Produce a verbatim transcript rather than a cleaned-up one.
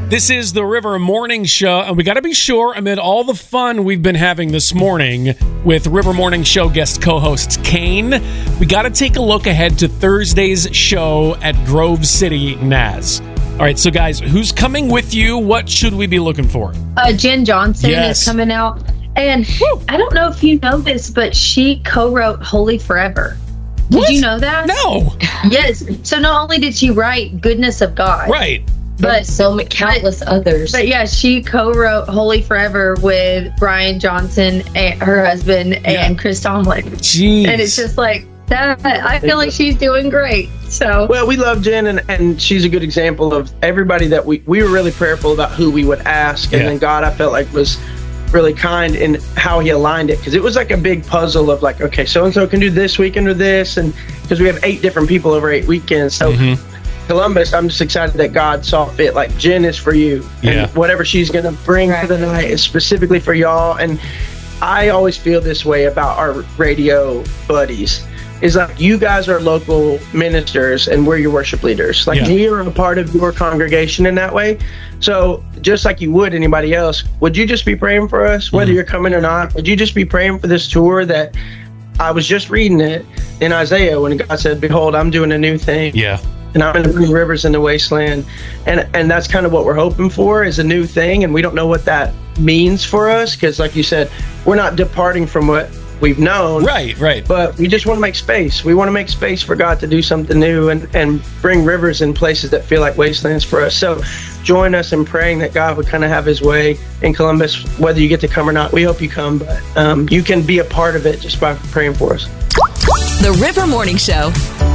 This is the River Morning Show, and we got to be sure, amid all the fun we've been having this morning with River Morning Show guest co-host Kane, we got to take a look ahead to Thursday's show at Grove City N A S. All right, so guys, who's coming with you? What should we be looking for? Uh, Jen Johnson Yes. is coming out. And Woo. I don't know if you know this, but she co-wrote Holy Forever. Did What? you know that? No. Yes. So not only did she write Goodness of God, Right. but so many countless others. But yeah, she co-wrote Holy Forever with Brian Johnson, and her husband, Yeah. and Chris Tomlin. Jeez. And it's just like that. I feel like she's doing great. So Well, we love Jen, and, and she's a good example of everybody that we, we were really prayerful about who we would ask. And Yeah. then God, I felt like, was really kind in how he aligned it. Because it was like a big puzzle of like, okay, so-and-so can do this weekend or this. And because we have eight different people over eight weekends. So Mhm. Columbus, I'm just excited that God saw fit. Like, Jen is for you. Yeah. And whatever she's going to bring Right. to the night is specifically for y'all. And I always feel this way about our radio buddies. Is like, you guys are local ministers and we're your worship leaders. Like, Yeah. we are a part of your congregation in that way. So just like you would anybody else, would you just be praying for us, whether Mhm. you're coming or not? Would you just be praying for this tour that I was just reading it in Isaiah when God said, behold, I'm doing a new thing. Yeah. And I'm going to bring rivers in the wasteland. And and that's kind of what we're hoping for, is a new thing. And we don't know what that means for us. Because like you said, we're not departing from what we've known. Right, right. But we just want to make space. We want to make space for God to do something new and, and bring rivers in places that feel like wastelands for us. So join us in praying that God would kind of have his way in Columbus, whether you get to come or not. We hope you come, but um, you can be a part of it just by praying for us. The River Morning Show.